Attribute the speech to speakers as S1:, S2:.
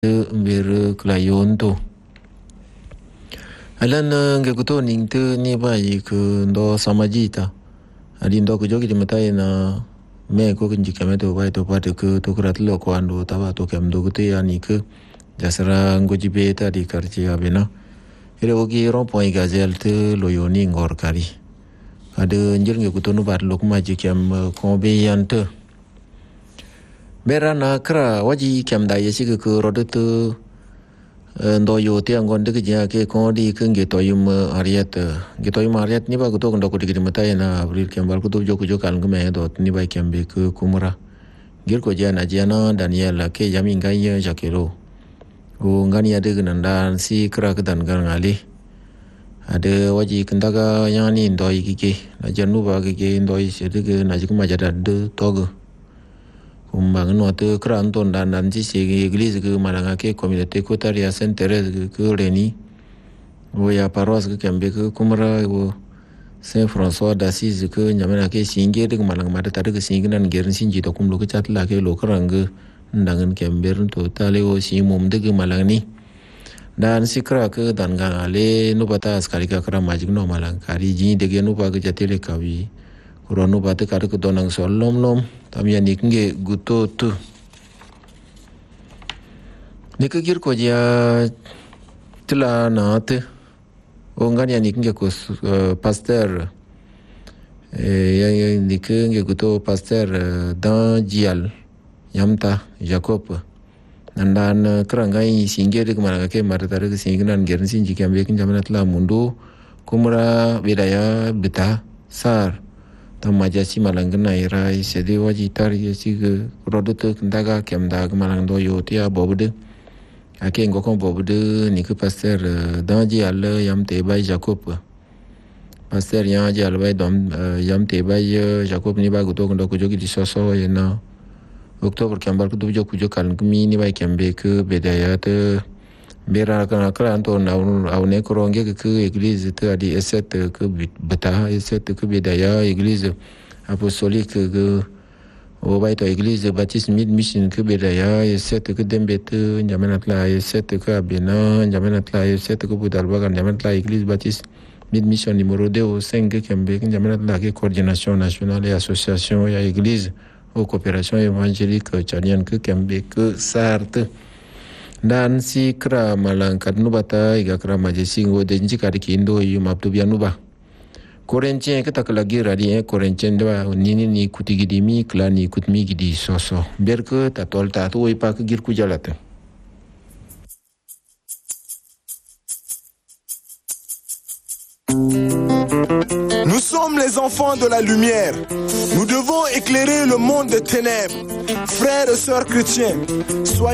S1: bir klayon to alan nge kuto ning te ni bai ku ndo samajita adi ndo ku jogi dimatai na me ko kinji kameto bai to pate ku to krat lo ko ando tawa to kem do gute yani ku jasara ngoji beta di karchi abena ere ogi ron point gazel te lo yoni ngor kari ade njir nge kuto no bat lo kuma ji kem ko be yante Berana kra waji kem da yesi ku rodetu ndo yo te angon de ja ke ko di ke nge toyum ariat ni ba ku to ndo ku digri mata na abril kem bal ku to jo kan me do ni ba kem be ku kumra gir ko jana Daniel ke yami ngai jakero o ngani ade gnanda si kra ka dan gan ali ade waji kindaga yani ndo yiki na janu ba ke ndo yi de na jikuma jada de togo Kumbang no te kranton dan ji segi iglesia ke malanga ke communauté kotaria Saint Thérèse ke reni o ya paroisse ke kembe ke kumra o Saint François d'Assise ke nyamena ke singe de malanga mata tade ke singe nan gerin sinji to kumlo ke chatla ke lo krang ndangan kember to tale o si mom de ke malanga ni dan sikra ke dan ga ale no bata askari ka kra majik no malang kari ji de ke no ba ke jatele kawi Rono bate kare ke donang sol lom tamya niknge guto tu nikagir ko dia tila naate ongan ya niknge ko pasteur ya niknge guto pasteur dan jial yamta Jacob nandan krangai singere ke mana ke martare ke singinan gerin sinji kambe kin jamana tla mundo kumra bedaya beta sar Tamajasi malangna irai sedi waji tari si ke produk kendaga kemda malang do yo tia bobude ake ngokon bobude ni ke pasteur danji alle yam te bay Jacob pasteur yanji alle bay dom yam te bay Jacob ni ba guto ndo ko jogi di soso yena octobre kembal ko do joku jokal mi ni bay kembe ke bedayat bera kana kranto na awne koronge ke église te adi eset ke beta eset ke bedaya église apostolique ke o baito église baptiste mid mission ke bedaya eset ke dembete njamenat la eset ke abena njamenat la eset ke budalba kan njamenat la église baptiste mid mission numéro 2 au 5 kembe njamenat la ke coordination nationale et association ya église au coopération évangélique tchadienne ke kembe ke sarte dan si kra malangkat nubata iga kra majesi ngo denji kari kindo yu maptu bia nuba korenchen kita kelagi radi korenchen dewa nini ni kutigidimi klani kutmi gidi soso berke tatol tatu ipa ke girku jalata
S2: Nous sommes les enfants de la lumière. Nous devons éclairer le monde des ténèbres. Frères et sœurs chrétiens, soyez